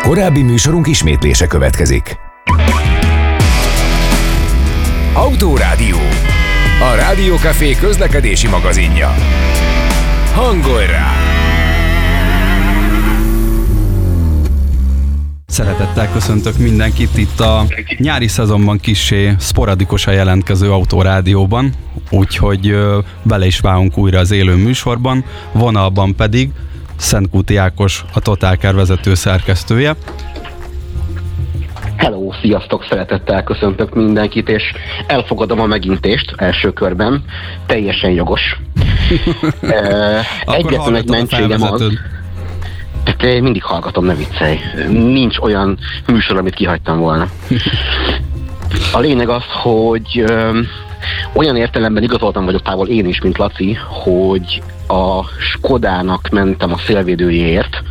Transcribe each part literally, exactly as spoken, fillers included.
Korábbi műsorunk ismétlése következik. Autórádió. A Rádiókafé közlekedési magazinja. Hangolj rá! Szeretettel köszöntök mindenkit itt a nyári szezonban kissé sporadikusan jelentkező Autórádióban, úgyhogy bele is válunk újra az élő műsorban, vonalban pedig Szentkúti Ákos, a Total Car vezető szerkesztője. Hello, sziasztok, szeretettel köszöntök mindenkit, és elfogadom a megintést első körben, teljesen jogos. Egyetlen egy mentségem az, tehát én mindig hallgatom, ne viccelj. Nincs olyan műsor, amit kihagytam volna. A lényeg az, hogy ö, olyan értelemben igazoltam vagyok távol én is, mint Laci, hogy a Skodának mentem a szélvédőjéért.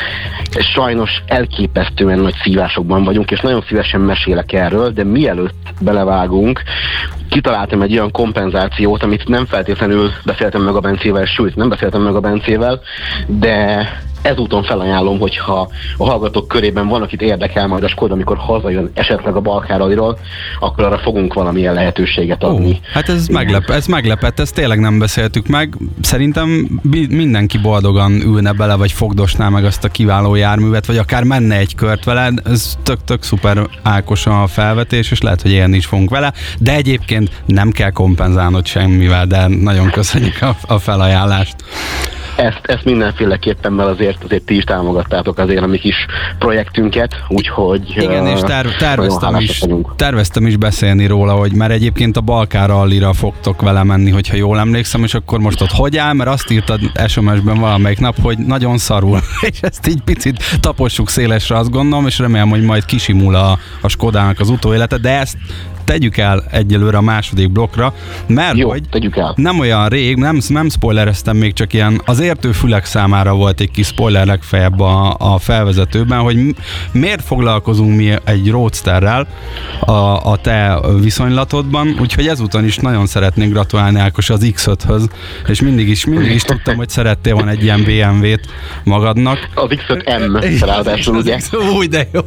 Sajnos elképesztően nagy szívásokban vagyunk, és nagyon szívesen mesélek erről, de mielőtt belevágunk, kitaláltam egy olyan kompenzációt, amit nem feltétlenül beszéltem meg a Bencével, sőt, nem beszéltem meg a Bencével, de ezúton felajánlom, hogyha a hallgatók körében van, akit érdekel majd a Skoda, amikor hazajön esetleg a Balkáraliról, akkor arra fogunk valamilyen lehetőséget adni. Ó, hát ez, meglep, ez meglepett, ezt tényleg nem beszéltük meg. Szerintem mindenki boldogan ülne bele, vagy fogdosná meg azt a kiváló járművet, vagy akár menne egy kört vele. Ez tök-tök szuper Ákos a felvetés, és lehet, hogy élni is fogunk vele, de egyébként nem kell kompenzálnod semmivel, de nagyon köszönjük a, a felajánlást. Ezt, ezt mindenféleképpen, mert azért, azért ti is támogattátok azért a mi kis projektünket, úgyhogy... Igen, és terv, terveztem, is, terveztem is beszélni róla, hogy már egyébként a Balkár Rallira fogtok vele menni, hogyha jól emlékszem, és akkor most ott hogy áll, mert azt írtad es em es-ben valamelyik nap, hogy nagyon szarul, és ezt így picit tapossuk szélesre, azt gondolom, és remélem, hogy majd kisimul a, a Skodának az utóélete, de ezt tegyük el egyelőre a második blokkra, mert Jó, hogy el. nem olyan rég, nem, nem spoilereztem még, csak ilyen az értő fülek számára volt egy kis spoiler legfeljebb a, a felvezetőben, hogy miért foglalkozunk mi egy Roadsterrel a, a te viszonylatodban, úgyhogy ezúton is nagyon szeretnék gratulálni Ákos az iksz öthöz, és mindig is, mindig is tudtam, hogy szerettél volna egy ilyen bé em vét magadnak. Az iksz öt em, ráadásul ugye. Új, de jó!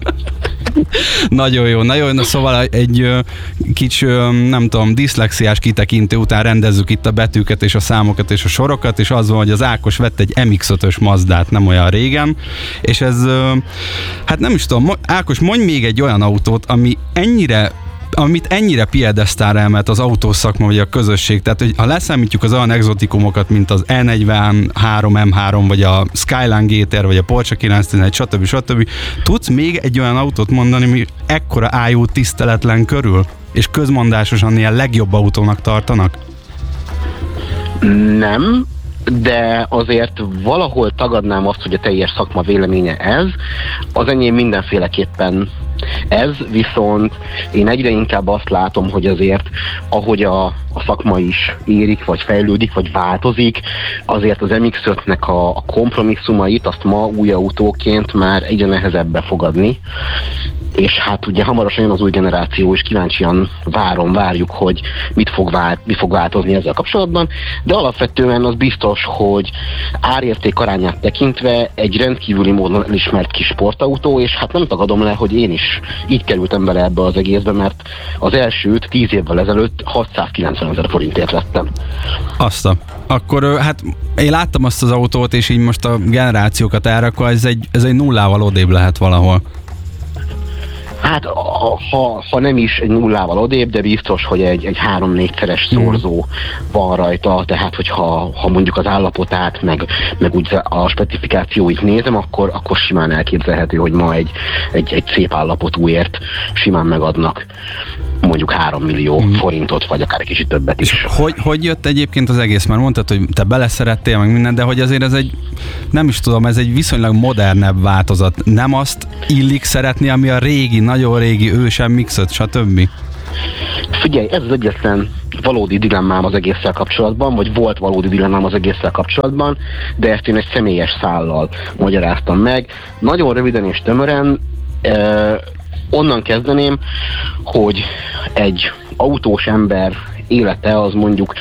Nagyon jó, nagyon jó. Szóval egy ö, kicsi, ö, nem tudom, diszlexiás kitekintő után rendezzük itt a betűket és a számokat és a sorokat, és az van, hogy az Ákos vett egy em iksz ötös Mazdát nem olyan régen, és ez, ö, hát nem is tudom, Ákos, mondj még egy olyan autót, ami ennyire amit ennyire piedesztára emelt az autószakma vagy a közösség, tehát hogy ha leszámítjuk az olyan exotikumokat, mint az E negyvenhárom em három, vagy a Skyline gé té er, vagy a Porsche kilencszáztizenegy, stb. stb. Tudsz még egy olyan autót mondani, ami ekkora ájú tiszteletlen körül, és közmondásosan ilyen legjobb autónak tartanak? Nem, de azért valahol tagadnám azt, hogy a teljes szakma véleménye ez. Az enyém mindenféleképpen ez, viszont én egyre inkább azt látom, hogy azért ahogy a, a szakma is érik, vagy fejlődik, vagy változik, azért az em iksz ötnek a, a kompromisszumait azt ma új autóként már egyre nehezebb befogadni. És hát ugye hamarosan jön az új generáció, és kíváncsian várom, várjuk, hogy mit fog, vált, mi fog változni ezzel kapcsolatban, de alapvetően az biztos, hogy árérték arányát tekintve egy rendkívüli módon elismert kis sportautó, és hát nem tagadom le, hogy én is így kerültem bele ebbe az egészbe, mert az elsőt tíz évvel ezelőtt hatszázkilencven ezer forintért vettem. Azt a... Akkor hát én láttam azt az autót, és így most a generációkat elrakva, ez egy, ez egy nullával odébb lehet valahol. Hát ha, ha nem is egy nullával odébb, de biztos, hogy egy, egy három-négyszeres szorzó van rajta, tehát hogyha ha mondjuk az állapotát, meg, meg úgy a specifikációit nézem, akkor, akkor simán elképzelhető, hogy ma egy, egy, egy szép állapotúért simán megadnak mondjuk három millió mm. forintot, vagy akár egy kicsit többet is. És hogy, hogy jött egyébként az egész? Már mondtad, hogy te beleszerettél, meg minden, de hogy azért ez egy, nem is tudom, ez egy viszonylag modernebb változat. Nem azt illik szeretni, ami a régi, nagyon régi ős em iksz öt, stb. Figyelj, ez az egyetlen valódi dilemmám az egésszel kapcsolatban, vagy volt valódi dilemmám az egésszel kapcsolatban, de ezt én egy személyes szállal magyaráztam meg. Nagyon röviden és tömören, eh, onnan kezdeném, hogy egy autós ember élete az mondjuk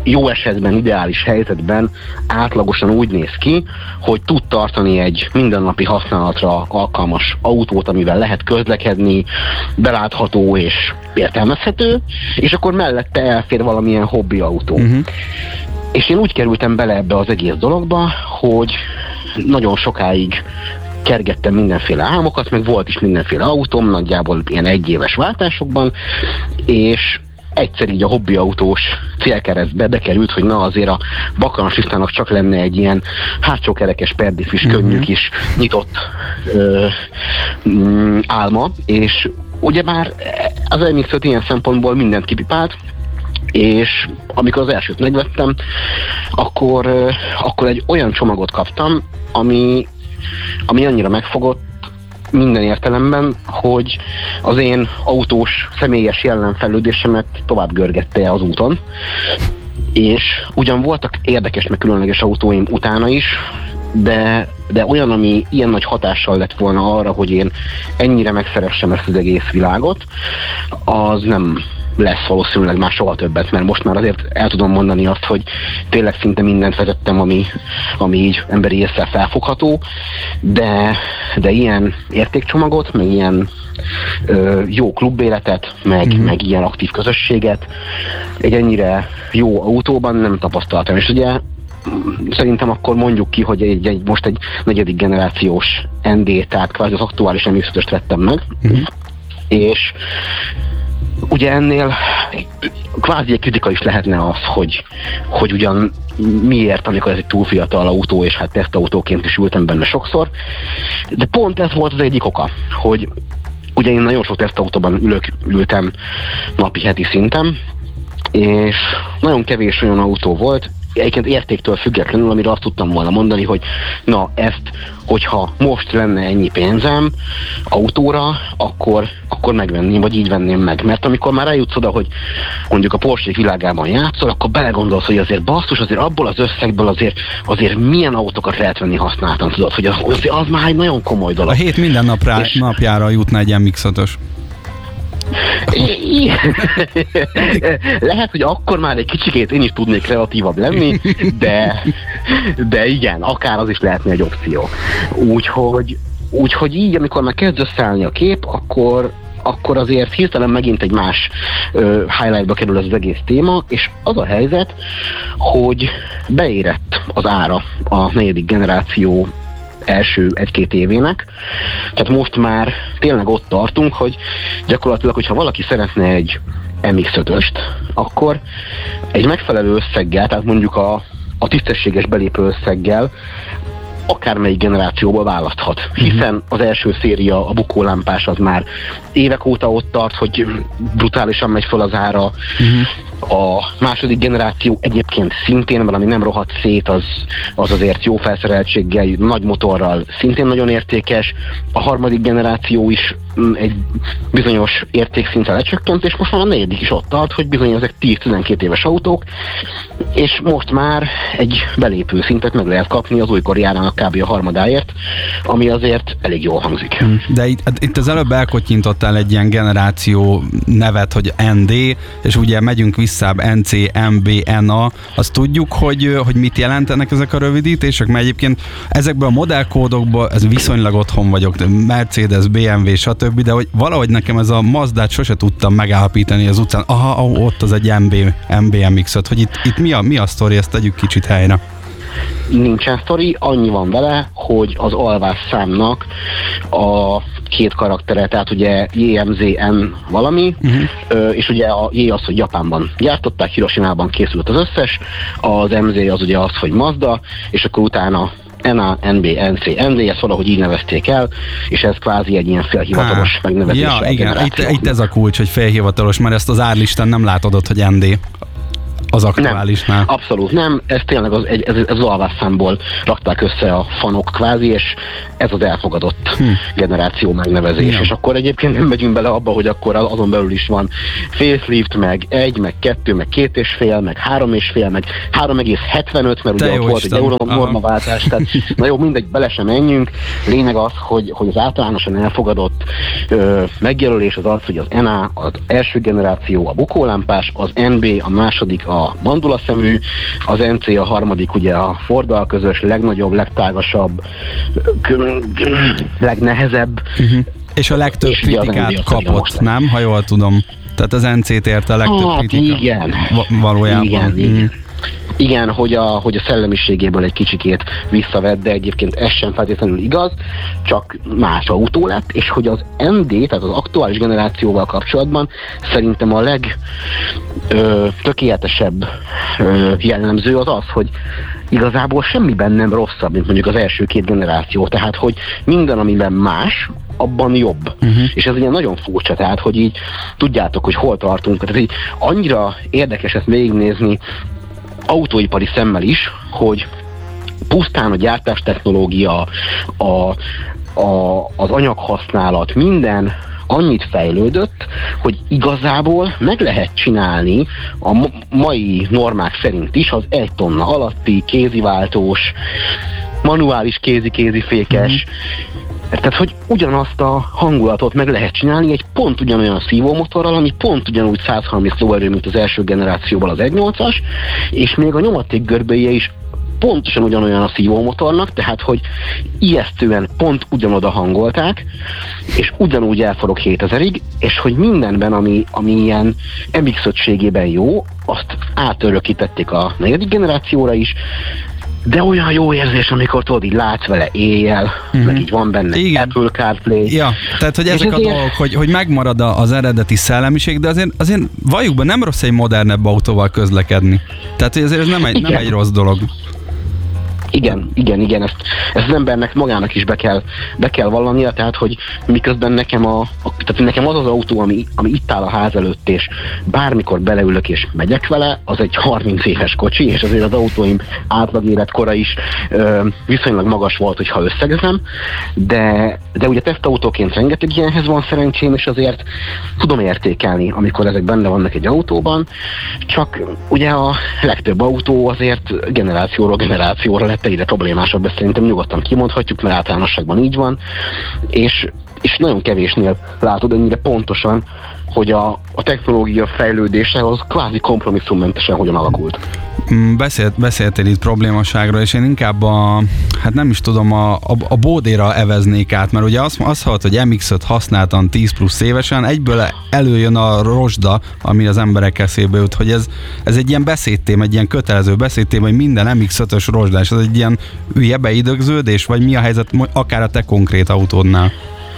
jó esetben, ideális helyzetben átlagosan úgy néz ki, hogy tud tartani egy mindennapi használatra alkalmas autót, amivel lehet közlekedni, belátható és értelmezhető, és akkor mellette elfér valamilyen hobbi autó. Uh-huh. És én úgy kerültem bele ebbe az egész dologba, hogy nagyon sokáig kergettem mindenféle álmokat, meg volt is mindenféle autóm, nagyjából ilyen egyéves váltásokban, és egyszer így a hobbiautós célkeresztbe bekerült, hogy na azért a Bakanas Istvának csak lenne egy ilyen hátsókerekes perdifis, uh-huh. könnyű kis nyitott ö, mm, álma, és ugyebár az em iksz öt ilyen szempontból mindent kipipált, és amikor az elsőt megvettem, akkor, ö, akkor egy olyan csomagot kaptam, ami, ami annyira megfogott minden értelemben, hogy az én autós személyes jellemfejlődésemet tovább görgette az úton, és ugyan voltak érdekes meg különleges autóim utána is, de, de olyan, ami ilyen nagy hatással lett volna arra, hogy én ennyire megszeressem ezt az egész világot, az nem lesz valószínűleg már soha többet, mert most már azért el tudom mondani azt, hogy tényleg szinte mindent vezettem, ami, ami így emberi észre felfogható, de, de ilyen értékcsomagot, meg ilyen ö, jó klubéletet, meg, mm. meg ilyen aktív közösséget egy ennyire jó autóban nem tapasztaltam. És ugye szerintem akkor mondjuk ki, hogy egy, egy, most egy negyedik generációs en dé, tehát kvázi az aktuális em iksz ötöst vettem meg, mm. és ugye ennél kvázi egy kritika is lehetne az, hogy, hogy ugyan miért, amikor ez egy túl fiatal autó, és hát tesztautóként is ültem benne sokszor, de pont ez volt az egyik oka, hogy ugye én nagyon sok tesztautóban ülök, ültem napi, heti szinten, és nagyon kevés olyan autó volt, egyébként értéktől függetlenül, amire azt tudtam volna mondani, hogy na ezt, hogyha most lenne ennyi pénzem autóra, akkor, akkor megvenném, vagy így venném meg. Mert amikor már eljutsz oda, hogy mondjuk a Porsche világában játszol, akkor belegondolsz, hogy azért basszus, azért abból az összegből azért, azért milyen autókat lehet venni használtan, tudod, hogy az, az, az már egy nagyon komoly dolog. A hét minden napra, és... napjára jutna egy em iksz ötös. Lehet, hogy akkor már egy kicsikét én is tudnék kreatívabb lenni, de, de igen, akár az is lehetne egy opció. Úgyhogy, úgyhogy így, amikor már kezd összeállni a kép, akkor, akkor azért hirtelen megint egy más uh, highlightba kerül ez az egész téma, és az a helyzet, hogy beérett az ára a negyedik generáció első egy-két évének. Tehát most már tényleg ott tartunk, hogy gyakorlatilag, hogyha valaki szeretne egy em iksz ötöst, akkor egy megfelelő összeggel, tehát mondjuk a, a tisztességes belépő összeggel akármelyik generációból választhat. Hiszen az első széria, a bukólámpás, az már évek óta ott tart, hogy brutálisan megy fel az ára. Uh-huh. A második generáció egyébként szintén, valami nem rohadt szét, az, az azért jó felszereltséggel, nagy motorral szintén nagyon értékes. A harmadik generáció is egy bizonyos értékszintre lecsökkent, és most már a negyedik is ott tart, hogy bizony ezek tíz-tizenkét éves autók, és most már egy belépő szintet meg lehet kapni az újkori árának kb. A harmadáért, ami azért elég jól hangzik. De itt, itt az előbb elkottyintottál egy ilyen generáció nevet, hogy en dé, és ugye megyünk vissza en cé, em bé, en á, azt tudjuk, hogy, hogy mit jelentenek ezek a rövidítések, mert egyébként ezekből a modellkódokból ez viszonylag otthon vagyok, Mercedes, bé em vé, stb., de hogy valahogy nekem ez a Mazdát sose tudtam megállapítani az utcán, aha, ott az egy em bé, em bé em iksz öt, hogy itt, itt mi, a, mi a sztori, ezt tegyük kicsit helyre. Nincsen sztori, annyi van vele, hogy az alvás számnak a két karaktere, tehát ugye jé em zé en valami, uh-huh. és ugye a J az, hogy Japánban gyártották, Hiroshimában készült az összes, az em zé az ugye az, hogy Mazda, és akkor utána en á, en bé, en cé, en dé, ezt valahogy így nevezték el, és ez kvázi egy ilyen félhivatalos Há. megnevezés. Ja, igen, itt, itt ez a kulcs, hogy félhivatalos, mert ezt az árlistán nem látod ott, hogy en dé. Az aktuálisnál. Nem, abszolút nem, ez tényleg az, ez, ez az alvásszámból rakták össze a fanok kvázi, és ez az elfogadott hm. generáció megnevezés. Ja. És akkor egyébként nem megyünk bele abba, hogy akkor azon belül is van facelift, meg egy, meg kettő, meg két és fél, meg három és fél, meg három egész hetvenöt, mert Te ugye ott volt egy euronormaváltás, tehát na jó, mindegy, bele sem menjünk. Lényeg az, hogy, hogy az általánosan elfogadott ö, megjelölés az az, hogy az en á az első generáció a bukólámpás, az en bé a második a a mandulaszemű, az em cé a harmadik, ugye a Forddal közös, legnagyobb, legtágasabb, legnehezebb. Uh-huh. És a legtöbb és kritikát kapott, nem? Ha jól tudom. Tehát az en cét érte a legtöbb hát, kritika. Igen. Va- valójában. Igen, mm. igen. Igen, hogy a, hogy a szellemiségéből egy kicsikét visszavett, de egyébként ez sem feltétlenül igaz, csak más autó lett, és hogy az em dé, tehát az aktuális generációval kapcsolatban szerintem a legtökéletesebb jellemző az az, hogy igazából semmiben nem rosszabb, mint mondjuk az első két generáció, tehát hogy minden, amiben más, abban jobb. Uh-huh. És ez ugye nagyon furcsa, tehát hogy így tudjátok, hogy hol tartunk, tehát így annyira érdekes ezt végignézni autóipari szemmel is, hogy pusztán a gyártástechnológia, a, a, az anyaghasználat, minden annyit fejlődött, hogy igazából meg lehet csinálni a mai normák szerint is az egy tonna alatti kéziváltós, manuális kézi-kézifékes, mm. Tehát, hogy ugyanazt a hangulatot meg lehet csinálni egy pont ugyanolyan szívómotorral, ami pont ugyanúgy száz harminc lóerő, mint az első generációval az egy nyolcas, és még a nyomaték görbéje is pontosan ugyanolyan a szívómotornak, tehát, hogy ijesztően pont ugyanoda hangolták, és ugyanúgy elforog hétezerig, és hogy mindenben, ami, ami ilyen em iksz ötségében jó, azt átörökítették a negyedik generációra is, de olyan jó érzés, amikor tudod, így látsz vele éjjel, uh-huh. meg így van benne igen. Apple CarPlay. Ja, tehát, hogy ezek a ezért... dolgok, hogy, hogy megmarad az eredeti szellemiség, de azért, azért valljuk be, nem rossz egy modernebb autóval közlekedni. Tehát, hogy azért ez nem egy, nem egy rossz dolog. Igen, igen, igen, ezt, ezt az embernek magának is be kell, be kell vallania, tehát, hogy miközben nekem, a, a, tehát nekem az az autó, ami, ami itt áll a ház előtt, és bármikor beleülök és megyek vele, az egy harminc éves kocsi, és azért az autóim átlag életkora is ö, viszonylag magas volt, hogyha összegezem, de, de ugye tesztautóként rengeteg ilyenhez van szerencsém, és azért tudom értékelni, amikor ezek benne vannak egy autóban, csak ugye a legtöbb autó azért generációról generációra lett egyre problémásabb, ezt szerintem nyugodtan kimondhatjuk, mert általánosságban így van, és, és nagyon kevésnél látod ennyire pontosan, hogy a, a technológia fejlődése az kvázi kompromisszummentesen hogyan alakult. Beszélt, beszéltél itt problémaságról, és én inkább a, hát nem is tudom, a, a, a bódéra eveznék át, mert ugye azt, azt hallott, hogy em iksz öt használtan tíz plusz évesen, egyből előjön a rozsda, ami az emberek eszébe jut, hogy ez, ez egy ilyen beszédtém, egy ilyen kötelező beszédtém, hogy minden em iksz ötös rozsdás, ez egy ilyen hülye beidegződés, vagy mi a helyzet akár a te konkrét autódnál?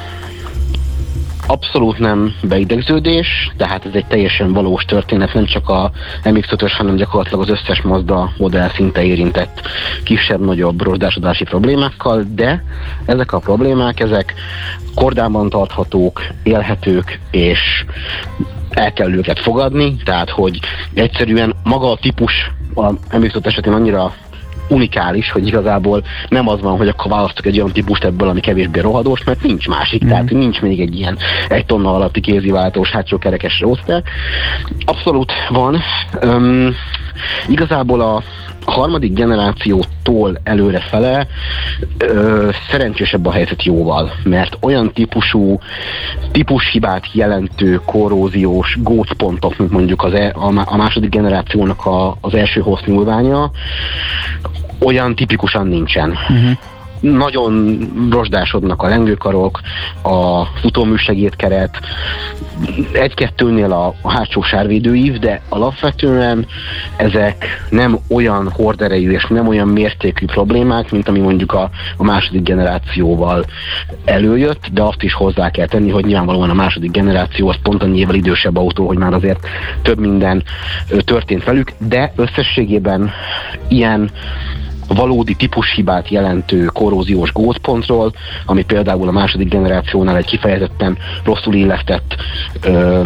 Abszolút nem beidegződés, tehát ez egy teljesen valós történet, nem csak a em iksz ötös, hanem gyakorlatilag az összes Mazda modell szinte érintett kisebb-nagyobb rozsdásodási problémákkal, de ezek a problémák, ezek kordában tarthatók, élhetők, és el kell őket fogadni, tehát hogy egyszerűen maga a típus a em iksz öt esetén annyira unikális, hogy igazából nem az van, hogy akkor választok egy olyan típust ebből, ami kevésbé rohadós, mert nincs másik, mm. tehát nincs még egy ilyen egy tonna alatti kéziváltós hátsó kerekes roadster. Abszolút van. Um, igazából a A harmadik generációtól előrefele ö, szerencsésebb a helyzet jóval, mert olyan típusú, típushibát jelentő korróziós gócpontok, mint mondjuk az e, a, a második generációnak a, az első hossznyúlványa, olyan tipikusan nincsen. Uh-huh. Nagyon rozsdásodnak a lengőkarok, a futóműsegédkeret, egy-kettőnél a, a hátsó sárvédőív, de alapvetően ezek nem olyan horderejű és nem olyan mértékű problémák, mint ami mondjuk a, a második generációval előjött, de azt is hozzá kell tenni, hogy nyilvánvalóan a második generáció az pont annyival idősebb autó, hogy már azért több minden történt velük, de összességében ilyen valódi típushibát jelentő korróziós gócpontról, ami például a második generációnál egy kifejezetten rosszul illesztett ö,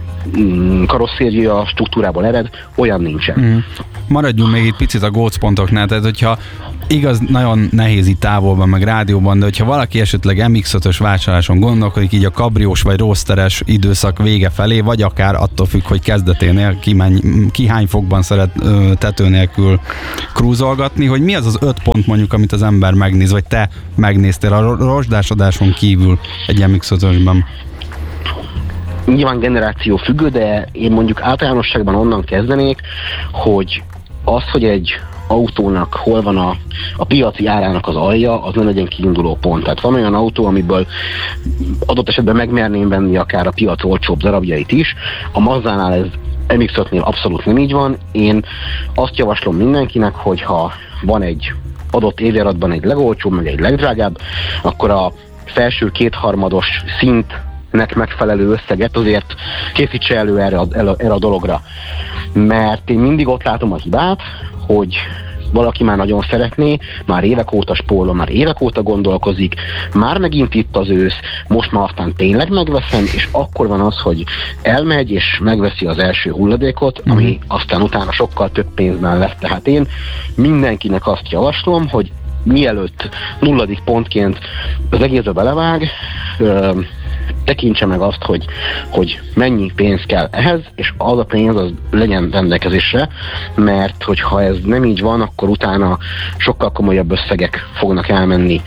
karosszéria struktúrából ered, olyan nincsen. Mm. Maradjunk még itt picit a gócpontoknál, tehát hogyha igaz, nagyon nehéz itt távolban, meg rádióban, de hogyha valaki esetleg em iksz ötös vásárláson gondolkodik, így a kabriós vagy roadsteres időszak vége felé, vagy akár attól függ, hogy kezdeténél ki, menj, ki hány fokban szeret ö, tető nélkül krúzolgatni, hogy mi az az öt pont mondjuk, amit az ember megnéz, vagy te megnéztél a rozsdásodáson kívül egy em iksz ötösben? nyilván generáció függő, de én mondjuk általánosságban onnan kezdenék, hogy az, hogy egy autónak hol van a, a piaci árának az alja, az ne legyen kiinduló pont. Tehát van olyan autó, amiből adott esetben megmerném venni akár a piac olcsóbb darabjait is. A Mazdánál ez em iksz ötnél abszolút nem így van. Én azt javaslom mindenkinek, hogyha van egy adott évjáratban egy legolcsóbb, meg egy legdrágább, akkor a felső kétharmados szintnek megfelelő összeget azért készítse elő erre a, erre a dologra. Mert én mindig ott látom a hibát, hogy valaki már nagyon szeretné, már évek óta spórol, már évek óta gondolkozik, már megint itt az ősz, most már aztán tényleg megveszem, és akkor van az, hogy elmegy és megveszi az első hulladékot, ami mm. aztán utána sokkal több pénzben lesz. Tehát én mindenkinek azt javaslom, hogy mielőtt nulladik pontként az egészbe belevág, ö, tekintse meg azt, hogy, hogy mennyi pénz kell ehhez, és az a pénz az legyen rendelkezésre, mert hogyha ez nem így van, akkor utána sokkal komolyabb összegek fognak elmenni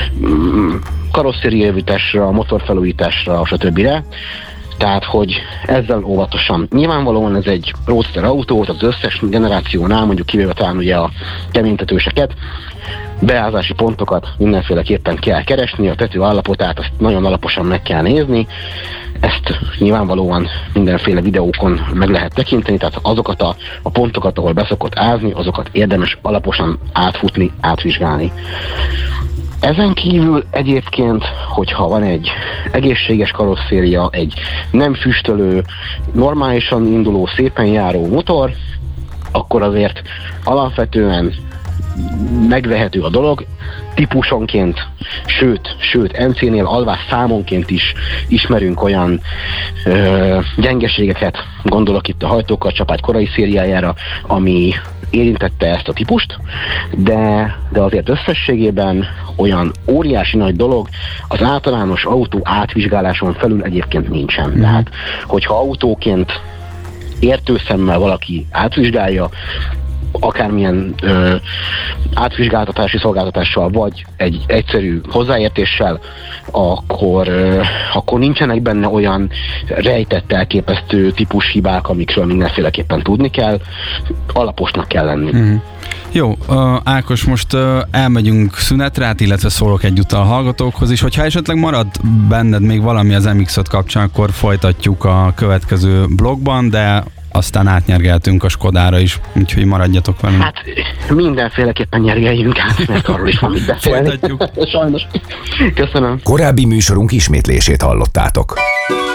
karosszériajavításra, motorfelújításra, stb. Tehát, hogy ezzel óvatosan. Nyilvánvalóan ez egy roadster autó, az összes generációnál, mondjuk kivéve talán ugye a keménytetőseket, beázási pontokat mindenféleképpen kell keresni, a tető állapotát azt nagyon alaposan meg kell nézni, ezt nyilvánvalóan mindenféle videókon meg lehet tekinteni, tehát azokat a, a pontokat, ahol beszokott ázni, azokat érdemes alaposan átfutni, átvizsgálni. Ezen kívül egyébként, hogyha van egy egészséges karosszéria, egy nem füstölő, normálisan induló, szépen járó motor, akkor azért alapvetően megvehető a dolog, típusonként, sőt, sőt, en cé-nél alvás számonként is ismerünk olyan ö, gyengeségeket, gondolok itt a hajtókarcsapágy korai szériájára, ami érintette ezt a típust, de, de azért összességében olyan óriási nagy dolog az általános autó átvizsgáláson felül egyébként nincsen. Mm. Tehát, hogyha autóként értőszemmel valaki átvizsgálja, akármilyen ö, átvizsgáltatási szolgáltatással, vagy egy egyszerű hozzáértéssel, akkor, ö, akkor nincsenek benne olyan rejtett, elképesztő típus hibák, amikről mindenféleképpen tudni kell, alaposnak kell lenni. Mm. Jó, uh, Ákos, most uh, elmegyünk szünetre, hát, illetve szólok egyúttal a hallgatókhoz is. Hogyha esetleg marad benned még valami az em iksz öt kapcsán, akkor folytatjuk a következő blogban, de aztán átnyergeltünk a Skodára is, úgyhogy maradjatok velünk. Hát mindenféleképpen nyergeljünk át, mert arról is van mit beszélni. Folytatjuk. Sajnos. Köszönöm. Korábbi műsorunk ismétlését hallottátok.